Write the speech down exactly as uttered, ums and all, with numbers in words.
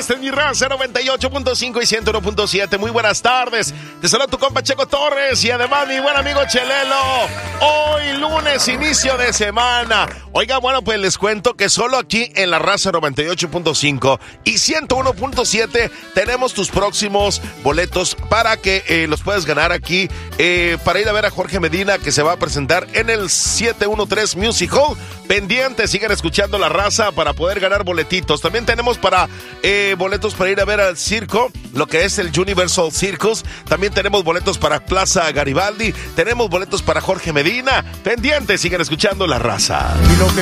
Este es mi raza noventa y ocho punto cinco y ciento uno punto siete. Muy buenas tardes. Te saluda tu compa Checo Torres y además mi buen amigo Chelelo. Hoy lunes, inicio de semana. Oiga, bueno, pues les cuento que solo aquí en la raza noventa y ocho punto cinco y ciento uno punto siete tenemos tus próximos boletos para que eh, los puedas ganar aquí eh, para ir a ver a Jorge Medina, que se va a presentar en el siete uno tres Music Hall. Pendientes, sigan escuchando la raza para poder ganar boletitos. También tenemos para eh, boletos para ir a ver al circo, lo que es el Universal Circus. También tenemos boletos para Plaza Garibaldi. Tenemos boletos para Jorge Medina. Pendientes, sigan escuchando la raza. Y lo que